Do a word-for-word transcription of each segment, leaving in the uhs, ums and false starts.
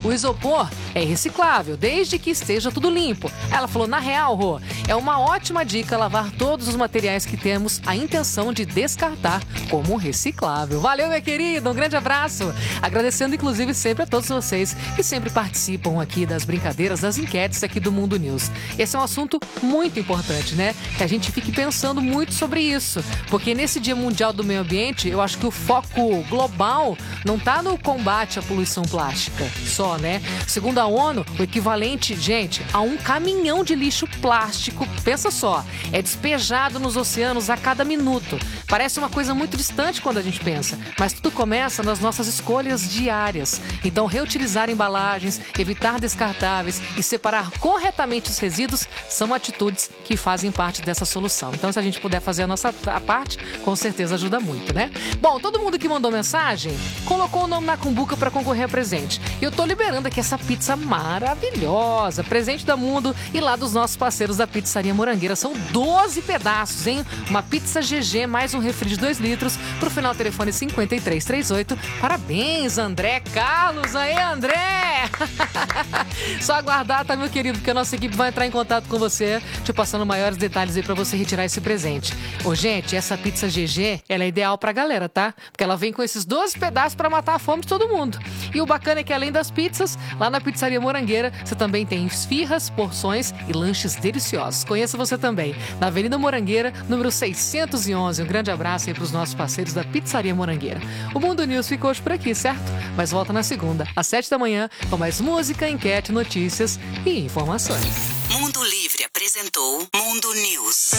o isopor é reciclável, desde que esteja tudo limpo. Ela falou, na real, Rô, é uma ótima dica lavar todos os materiais que temos a intenção de descartar como reciclável. Valeu, minha querida, um grande abraço. Agradecendo, inclusive, sempre a todos vocês que sempre participam aqui das brincadeiras, das enquetes aqui do Mundo News. Esse é um assunto muito importante, né? Que a gente fique pensando muito sobre isso, porque nesse Dia Mundial do Meio Ambiente, eu acho que o foco global não está no combate à poluição plástica só, né? Segundo a ONU, o equivalente, gente, a um caminhão de lixo plástico, pensa só, é despejado nos oceanos a cada minuto. Parece uma coisa muito distante quando a gente pensa, mas tudo começa nas nossas escolhas diárias. Então, reutilizar embalagens, evitar descartáveis e separar corretamente os resíduos são atitudes que fazem parte dessa solução. Então, se a gente puder fazer a nossa a parte, com certeza ajuda muito, né? Bom, todo mundo que mandou mensagem colocou o nome na cumbuca para concorrer a presente. E eu tô liberando aqui essa pizza maravilhosa, presente da Mundo e lá dos nossos parceiros da Pizzaria Morangueira. São doze pedaços, hein? Uma pizza G G mais um refri de dois litros pro final telefone cinquenta e três trinta e oito. Parabéns, André Carlos. Aí, André! Só aguardar, tá, meu querido, porque a nossa equipe vai entrar em contato com você, te passando maiores detalhes aí pra você retirar esse presente. Ô, gente, essa pizza G G, ela é ideal pra galera, tá? Porque ela vem com esses doze pedaços pra matar a fome de todo mundo. E o bacana é que além das pizzas, lá na Pizzaria Morangueira, você também tem esfirras, porções e lanches deliciosos. Conheça você também, na Avenida Morangueira, número seiscentos e onze. Um grande abraço aí pros nossos parceiros da Pizzaria Morangueira. O Mundo News ficou hoje por aqui, certo? Mas volta na segunda, às sete da manhã, com mais música, enquete, notícias e informações. Mundo Livre apresentou Mundo News.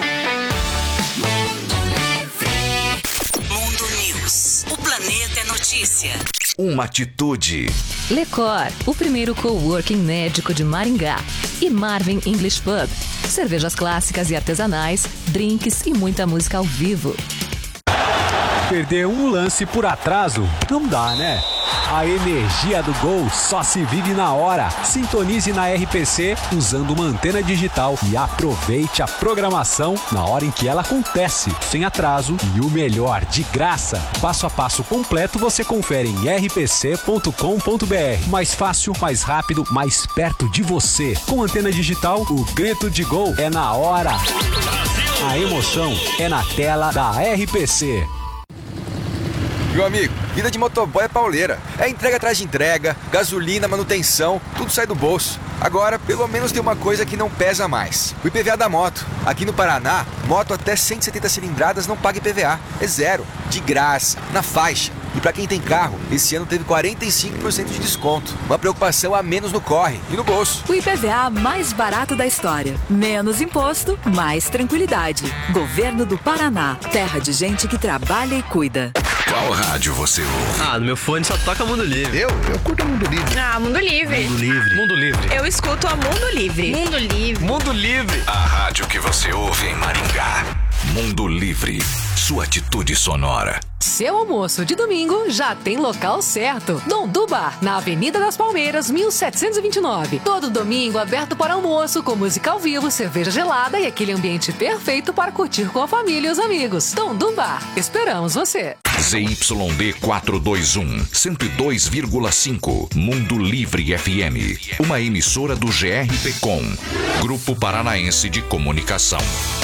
Mundo News. O planeta é notícia. Uma atitude. Lecor, o primeiro coworking médico de Maringá. E Marvin English Pub. Cervejas clássicas e artesanais, drinks e muita música ao vivo. Perder um lance por atraso não dá, né? A energia do gol só se vive na hora. Sintonize na R P C usando uma antena digital e aproveite a programação na hora em que ela acontece, sem atraso e o melhor, de graça. Passo a passo completo você confere em r p c ponto com ponto b r. Mais fácil, mais rápido, mais perto de você. Com antena digital, o grito de gol é na hora. A emoção é na tela da R P C. Meu amigo, vida de motoboy é pauleira. É entrega atrás de entrega, gasolina, manutenção, tudo sai do bolso. Agora, pelo menos tem uma coisa que não pesa mais. O I P V A da moto. Aqui no Paraná, moto até cento e setenta cilindradas não paga I P V A. É zero, de graça, na faixa. E pra quem tem carro, esse ano teve quarenta e cinco por cento de desconto. Uma preocupação a menos no corre e no bolso. O I P V A mais barato da história. Menos imposto, mais tranquilidade. Governo do Paraná. Terra de gente que trabalha e cuida. Qual rádio você ouve? Ah, no meu fone só toca Mundo Livre. Eu? Eu curto Mundo Livre. Ah, Mundo Livre. Mundo Livre. Mundo Livre. Eu escuto a Mundo Livre. Mundo Livre. Mundo Livre. A rádio que você ouve em Maringá. Mundo Livre. Sua atitude sonora. Seu almoço de domingo já tem local certo. Dondu Bar, na Avenida das Palmeiras, mil setecentos e vinte e nove. Todo domingo aberto para almoço, com música ao vivo, cerveja gelada e aquele ambiente perfeito para curtir com a família e os amigos. Dondu Bar, esperamos você. Z Y D quatrocentos e vinte e um, cento e dois vírgula cinco. Mundo Livre F M. Uma emissora do G R P Com. Grupo Paranaense de Comunicação.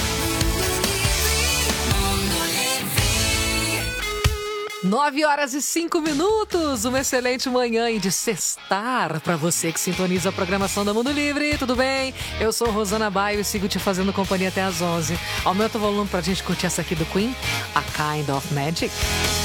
Nove horas e cinco minutos, uma excelente manhã e de sextar para você que sintoniza a programação da Mundo Livre, tudo bem? Eu sou Rosana Baio e sigo te fazendo companhia até às onze. Aumenta o volume pra gente curtir essa aqui do Queen, A Kind of Magic.